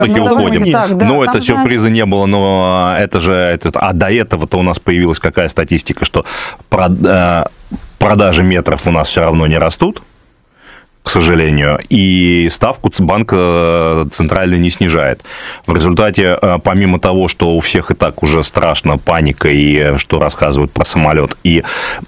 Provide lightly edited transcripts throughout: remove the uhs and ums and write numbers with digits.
таки уходим. Так, да, но это сюрприза не было, но это же... А до этого-то у нас появилась какая статистика, что продажи метров у нас все равно не растут, к сожалению, и ставку банк центральный не снижает. В результате, помимо того, что у всех и так уже страшно, паника, и что рассказывают про самолет, и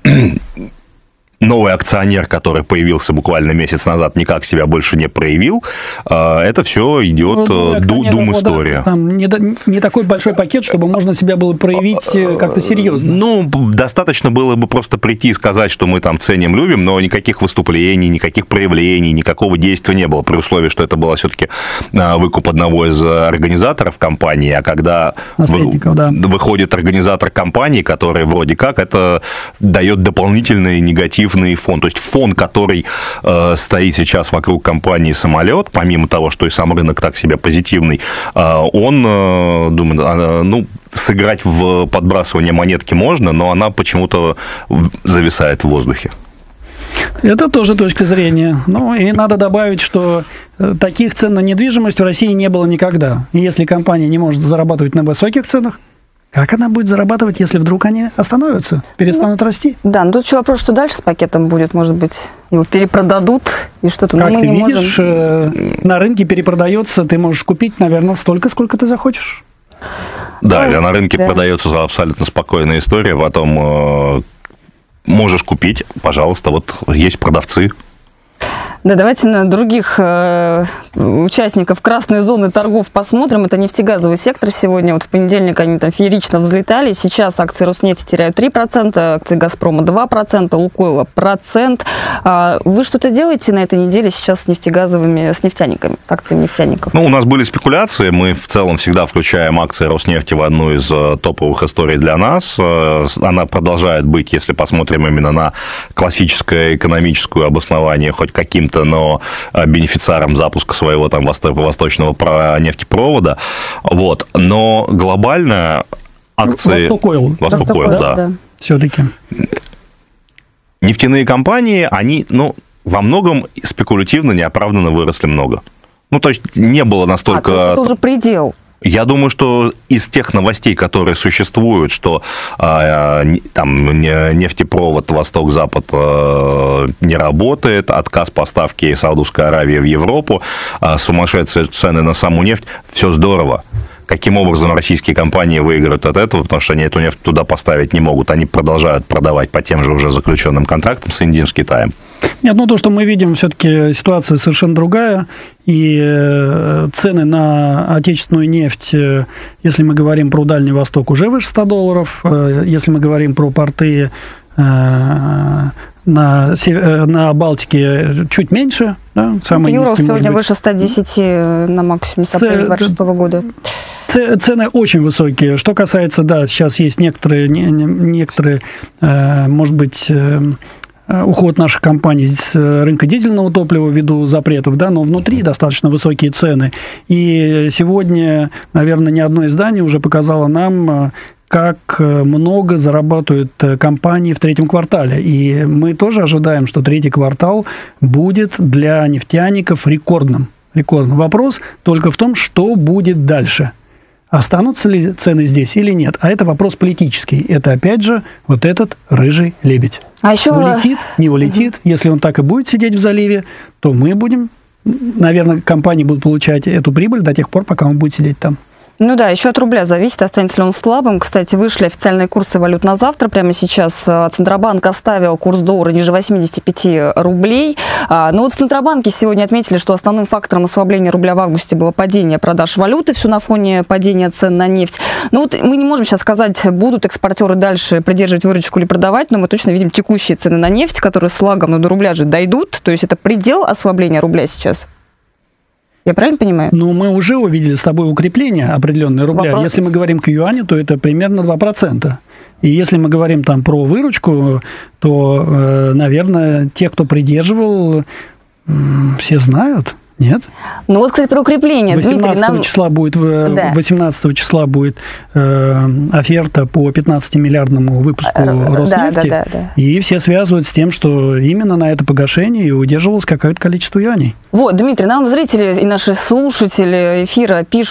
новый акционер, который появился буквально месяц назад, никак себя больше не проявил, это все идет дум-история. Там не такой большой пакет, чтобы можно себя было проявить как-то серьезно. Ну, достаточно было бы просто прийти и сказать, что мы там ценим, любим, но никаких выступлений, никаких проявлений, никакого действия не было, при условии, что это было все-таки выкуп одного из организаторов компании, а когда выходит организатор компании, который вроде как это дает дополнительный негативный фон. То есть фон, который стоит сейчас вокруг компании «Самолет», помимо того, что и сам рынок так себе позитивный, он, думаю, сыграть в подбрасывание монетки можно, но она почему-то зависает в воздухе. Это тоже точка зрения. Ну, и надо добавить, что таких цен на недвижимость в России не было никогда. И если компания не может зарабатывать на высоких ценах, как она будет зарабатывать, если вдруг они остановятся, перестанут расти? Да, но тут еще вопрос, что дальше с пакетом будет. Может быть, его перепродадут и что-то. Как ты видишь, на рынке перепродается, ты можешь купить, наверное, столько, сколько ты захочешь. Да, на рынке продается абсолютно спокойная история. Потом можешь купить, пожалуйста, вот есть продавцы. Да, давайте на других участников красной зоны торгов посмотрим. Это нефтегазовый сектор сегодня. Вот в понедельник они там феерично взлетали. Сейчас акции Роснефти теряют 3%, акции Газпрома 2%, Лукойла 1%. Вы что-то делаете на этой неделе сейчас с нефтегазовыми, с нефтяниками, с акциями нефтяников? Ну, у нас были спекуляции. Мы в целом всегда включаем акции Роснефти в одну из топовых историй для нас. Она продолжает быть, если посмотрим именно на классическое экономическое обоснование, хоть каким-то, но бенефициаром запуска своего там восточного нефтепровода. Вот. Но глобально акции... Восток-Ойл, да. Все-таки. Нефтяные компании, они, во многом спекулятивно, неоправданно выросли много. Ну, то есть, не было настолько... это уже предел. Я думаю, что из тех новостей, которые существуют, что там нефтепровод Восток-Запад не работает, отказ поставки Саудовской Аравии в Европу, сумасшедшие цены на саму нефть, все здорово. Каким образом российские компании выиграют от этого, потому что они эту нефть туда поставить не могут. Они продолжают продавать по тем же уже заключенным контрактам с Индией, с Китаем. Нет, то, что мы видим, все-таки ситуация совершенно другая. И цены на отечественную нефть, если мы говорим про Дальний Восток, уже выше $100. Если мы говорим про порты на Балтике, чуть меньше. Да, Юрал сегодня выше 110 на максимуме с апреля 2026 года. Цены очень высокие. Что касается, сейчас есть некоторые, может быть, уход наших компаний с рынка дизельного топлива ввиду запретов, но внутри достаточно высокие цены. И сегодня, наверное, ни одно издание уже показало нам, как много зарабатывают компании в третьем квартале. И мы тоже ожидаем, что третий квартал будет для нефтяников рекордным. Вопрос только в том, что будет дальше. Останутся ли цены здесь или нет? А это вопрос политический. Это, опять же, вот этот рыжий лебедь. А еще... Улетит, не улетит. Если он так и будет сидеть в заливе, то мы будем... Наверное, компании будут получать эту прибыль до тех пор, пока он будет сидеть там. Ну да, еще от рубля зависит, останется ли он слабым. Кстати, вышли официальные курсы валют на завтра. Прямо сейчас Центробанк оставил курс доллара ниже 85 рублей. Но вот в Центробанке сегодня отметили, что основным фактором ослабления рубля в августе было падение продаж валюты, все на фоне падения цен на нефть. Ну вот мы не можем сейчас сказать, будут экспортеры дальше придерживать выручку или продавать, но мы точно видим текущие цены на нефть, которые с лагом до рубля же дойдут. То есть это предел ослабления рубля сейчас. Я правильно понимаю? Мы уже увидели с тобой укрепление определенное рубля. Если мы говорим к юаню, то это примерно 2%. И если мы говорим там про выручку, то, наверное, те, кто придерживал, все знают. Нет? Ну вот, кстати, про укрепление. 18 числа будет, 18 числа будет оферта по 15-миллиардному выпуску Роснефти. Да. И все связывают с тем, что именно на это погашение и удерживалось какое-то количество юаней. Вот, Дмитрий, нам зрители и наши слушатели эфира пишут,